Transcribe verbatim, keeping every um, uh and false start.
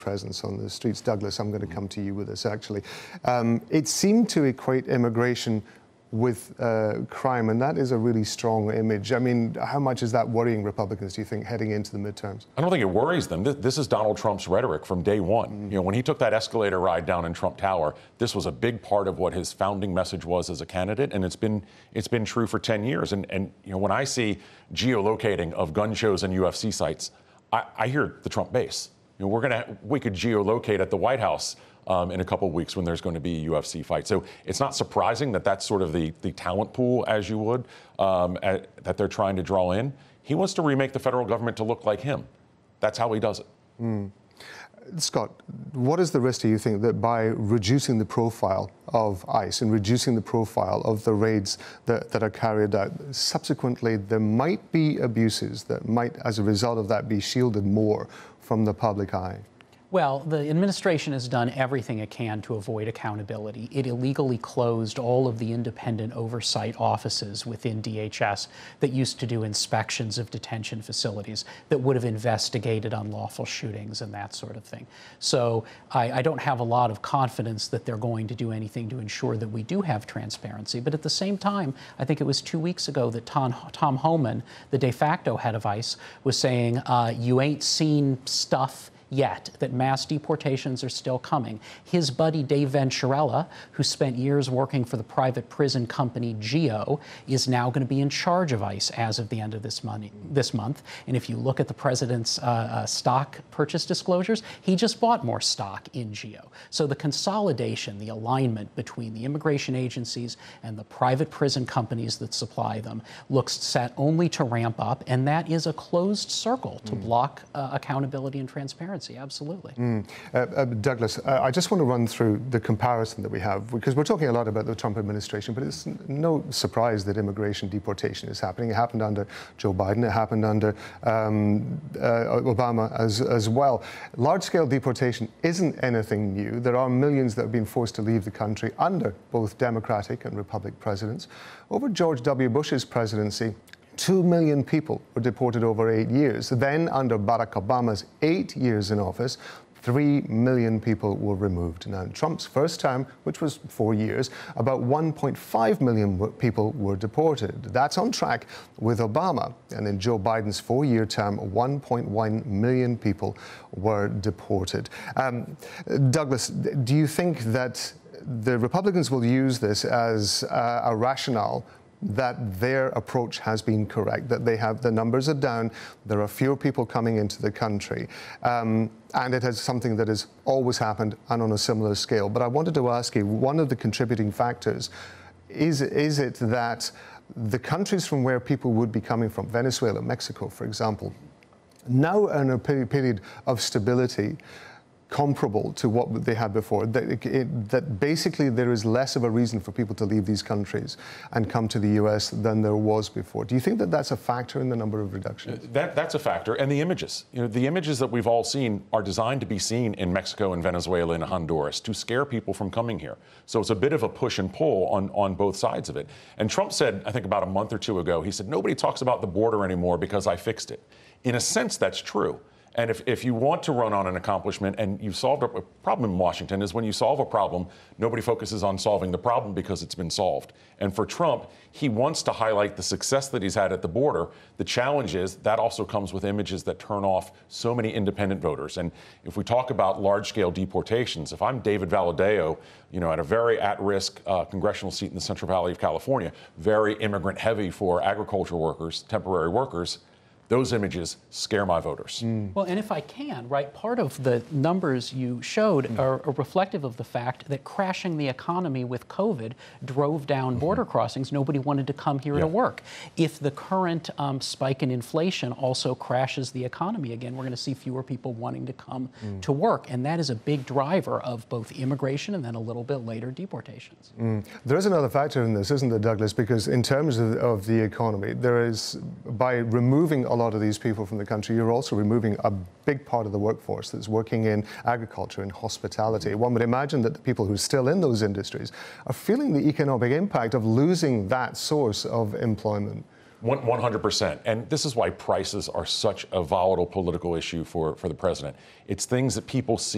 presence on the streets. Douglas, I'm going to come to you with this, actually. Um, it seemed to equate immigration with uh, crime, and that is a really strong image. I mean, how much is that worrying Republicans, do you think, heading into the midterms? I don't think it worries them. This is Donald Trump's rhetoric from day one. Mm. You know, when he took that escalator ride down in Trump Tower, this was a big part of what his founding message was as a candidate, and it's been it's been true for ten years. And, and you know, when I see geolocating of gun shows and U F C sites, I, I hear the Trump base. You know, we're gonna we could geolocate at the White House Um, in a couple of weeks when there's going to be a U F C fight. So it's not surprising that that's sort of the, the talent pool, as you would, um, at, that they're trying to draw in. He wants to remake the federal government to look like him. That's how he does it. Mm. Scott, what is the risk, do you think, that by reducing the profile of ICE and reducing the profile of the raids that, that are carried out, subsequently there might be abuses that might, as a result of that, be shielded more from the public eye? Well, the administration has done everything it can to avoid accountability. It illegally closed all of the independent oversight offices within D H S that used to do inspections of detention facilities that would have investigated unlawful shootings and that sort of thing. So I, I don't have a lot of confidence that they're going to do anything to ensure that we do have transparency. But at the same time, I think it was two weeks ago that Tom, Tom Homan, the de facto head of ICE, was saying, uh, you ain't seen stuff yet, that mass deportations are still coming. His buddy Dave Venturella, who spent years working for the private prison company GEO, is now going to be in charge of ICE as of the end of this, money, this month. And if you look at the president's uh, uh, stock purchase disclosures, he just bought more stock in GEO. So the consolidation, the alignment between the immigration agencies and the private prison companies that supply them looks set only to ramp up, and that is a closed circle to mm. block uh, accountability and transparency. Absolutely. Mm. Uh, uh, Douglas, uh, I just want to run through the comparison that we have, because we're talking a lot about the Trump administration, but it's no surprise that immigration deportation is happening. It happened under Joe Biden. It happened under um, uh, Obama as, as well. Large-scale deportation isn't anything new. There are millions that have been forced to leave the country under both Democratic and Republican presidents. Over George W. Bush's presidency, Two million people were deported over eight years. Then, under Barack Obama's eight years in office, three million people were removed. Now, in Trump's first term, which was four years, about one point five million people were deported. That's on track with Obama. And in Joe Biden's four-year term, one point one million people were deported. Um, Douglas, do you think that the Republicans will use this as uh, a rationale that their approach has been correct, that they have, the numbers are down, there are fewer people coming into the country, um, and it is something that has always happened and on a similar scale? But I wanted to ask you, one of the contributing factors, is, is it that the countries from where people would be coming from, Venezuela, Mexico, for example, now are in a period of stability comparable to what they had before, that, it, it, that basically there is less of a reason for people to leave these countries and come to the U S than there was before? Do you think that that's a factor in the number of reductions? That, that's a factor. And the images. You know, the images that we've all seen are designed to be seen in Mexico and Venezuela and Honduras to scare people from coming here. So it's a bit of a push and pull on, on both sides of it. And Trump said, I think about a month or two ago, he said, nobody talks about the border anymore because I fixed it. In a sense, that's true. And if, if you want to run on an accomplishment and you've solved a, a problem in Washington is when you solve a problem, nobody focuses on solving the problem because it's been solved. And for Trump, he wants to highlight the success that he's had at the border. The challenge is that also comes with images that turn off so many independent voters. And if we talk about large-scale deportations, if I'm David Valadao, you know, at a very at-risk uh, congressional seat in the Central Valley of California, very immigrant-heavy for agriculture workers, temporary workers, those images scare my voters. Mm. Well, and if I can, right, part of the numbers you showed mm. are, are reflective of the fact that crashing the economy with COVID drove down mm-hmm. border crossings. Nobody wanted to come here yeah. to work. If the current um, spike in inflation also crashes the economy again, we're going to see fewer people wanting to come mm. to work. And that is a big driver of both immigration and then a little bit later deportations. Mm. There is another factor in this, isn't there, Douglas? Because in terms of, of the economy, there is, by removing a lot of these people from the country, you're also removing a big part of the workforce that's working in agriculture and hospitality. One would imagine that the people who are still in those industries are feeling the economic impact of losing that source of employment. one hundred percent. And this is why prices are such a volatile political issue for, for the president. It's things that people see